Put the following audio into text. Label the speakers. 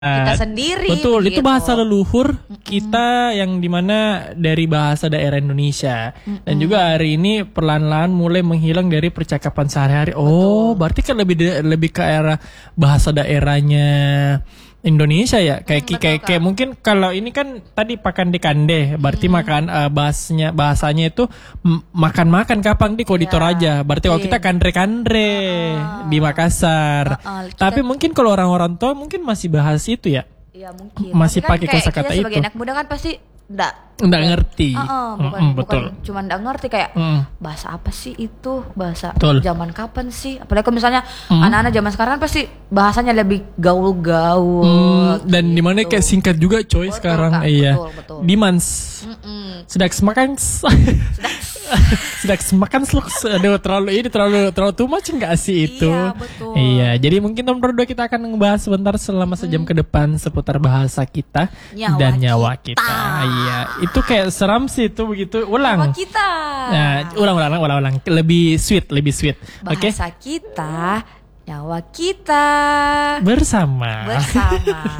Speaker 1: kita sendiri.
Speaker 2: Betul,
Speaker 1: gitu.
Speaker 2: itu bahasa leluhur kita yang dimana dari bahasa daerah Indonesia. Dan juga hari ini perlahan-lahan mulai menghilang dari percakapan sehari-hari. Oh, berarti kan lebih ke arah bahasa daerahnya Indonesia ya. Kayak mungkin kalau ini kan tadi pakan di kande, berarti makan bahasanya itu makan-makan kapan di kok di Toraja. Berarti kalau kita kandre-kandre di Makassar. Tapi mungkin kalau orang-orang tua mungkin masih bahas itu ya.
Speaker 1: Iya mungkin.
Speaker 2: Masih
Speaker 1: Tapi
Speaker 2: pakai kosakata itu.
Speaker 1: Sebagai anak muda kan pasti enggak
Speaker 2: ngerti.
Speaker 1: Bukan cuma enggak ngerti kayak bahasa apa sih itu, bahasa
Speaker 2: Betul.
Speaker 1: zaman kapan sih? Apalagi kalau misalnya anak-anak zaman sekarang kan pasti bahasanya lebih gaul-gaul.
Speaker 2: Dan dimana kayak singkat juga coy
Speaker 1: Betul,
Speaker 2: sekarang.
Speaker 1: Kak,
Speaker 2: Iya.
Speaker 1: betul.
Speaker 2: Dimans. Sedang semakan. Sedang semakan slok. Aduh, terlalu too much enggak sih itu?
Speaker 1: Iya, betul.
Speaker 2: Iya, jadi mungkin tahun berdua kita akan ngebahas sebentar selama sejam ke depan seputar bahasa kita dan nyawa kita. Iya, itu kayak seram sih itu begitu. Ulang.
Speaker 1: Nyawa kita.
Speaker 2: Nah, ulang. Lebih sweet. Oke.
Speaker 1: Bahasa kita, nyawa kita
Speaker 2: Bersama.